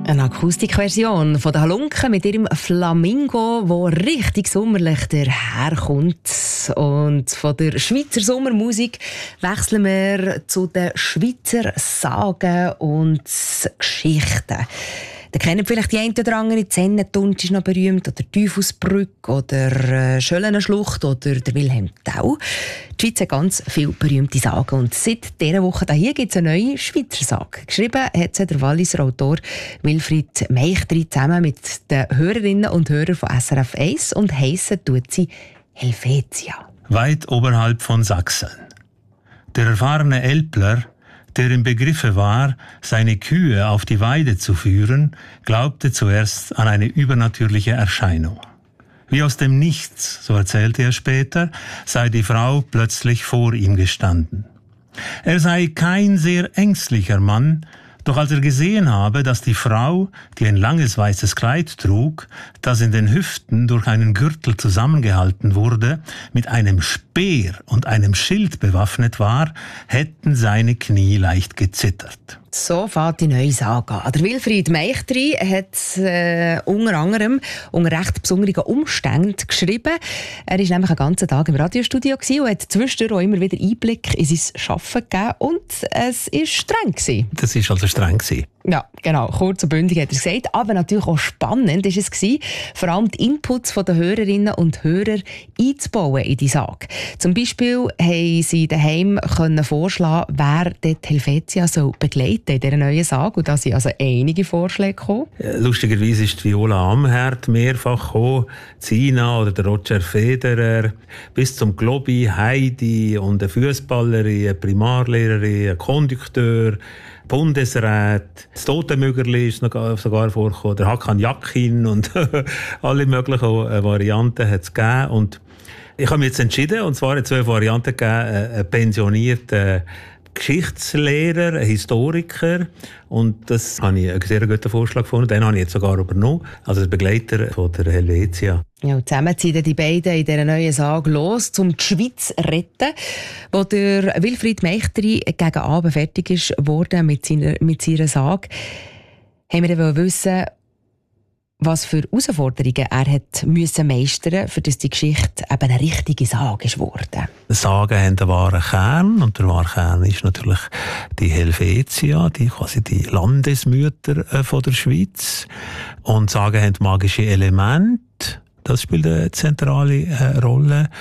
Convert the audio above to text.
Eine Akustikversion von der Halunke mit ihrem Flamingo, wo richtig sommerlich daherkommt. Und von der Schweizer Sommermusik wechseln wir zu den Schweizer Sagen und Geschichten. Da kennen vielleicht die einen oder anderen. Zennentunst ist noch berühmt, oder Teufelsbrücke, oder Schöllenschlucht, oder der Wilhelm Tell. Die Schweiz hat ganz viele berühmte Sagen. Und seit dieser Woche hier gibt es eine neue Schweizer Sage. Geschrieben hat sie der Walliser Autor Wilfried Meichtry zusammen mit den Hörerinnen und Hörern von SRF 1 und heissen tut sie Helvetia. Weit oberhalb von Sachsen. Der erfahrene Älpler, der im Begriffe war, seine Kühe auf die Weide zu führen, glaubte zuerst an eine übernatürliche Erscheinung. Wie aus dem Nichts, so erzählte er später, sei die Frau plötzlich vor ihm gestanden. Er sei kein sehr ängstlicher Mann, doch als er gesehen habe, dass die Frau, die ein langes weißes Kleid trug, das in den Hüften durch einen Gürtel zusammengehalten wurde, mit einem Speer und einem Schild bewaffnet war, hätten seine Knie leicht gezittert. So fängt die neue Sage an. Der Wilfried Meichtry hat unter anderem unter recht besonderen Umständen geschrieben. Er war nämlich den ganzen Tag im Radiostudio und hat zwischendurch auch immer wieder Einblick in sein Arbeiten gegeben. Und es war streng gewesen. Das war also streng gewesen. Ja, genau. Kurz und bündig hat er gesagt. Aber natürlich auch spannend war es gewesen, vor allem die Inputs der Hörerinnen und Hörer einzubauen in die Sage. Zum Beispiel haben sie daheim vorschlagen, wer dort Helvetia begleiten soll in dieser neuen Sage. Und da sind also einige Vorschläge gekommen. Lustigerweise ist Viola Amherd mehrfach gekommen, Zina oder der Roger Federer, bis zum Globi, Heidi und eine Fußballerin, eine Primarlehrerin, ein Kondukteur, Bundesrat, das Totenmögerli ist sogar vorgekommen, der Hakan Yakin und alle möglichen Varianten hat es gegeben. Und ich habe mich jetzt entschieden, und zwar 2 Varianten gegeben, einen pensionierten Geschichtslehrer, ein Historiker, und das habe ich einen sehr guten Vorschlag gefunden, den habe ich jetzt sogar übernommen, also der Begleiter von der Helvetia. Ja, zusammen ziehen die beiden in dieser neuen Sage los, um die Schweiz zu retten, wo der Wilfried Meichtry gegen Abend fertig ist worden mit seiner Sage. Haben wir dann wissen, was für Herausforderungen er hat meistern musste, für dass die Geschichte eben eine richtige Sage ist geworden. Sagen haben einen wahren Kern, und der wahre Kern ist natürlich die Helvetia, quasi die Landesmütter von der Schweiz. Und Sagen haben magische Elemente, das spielt eine zentrale Rolle.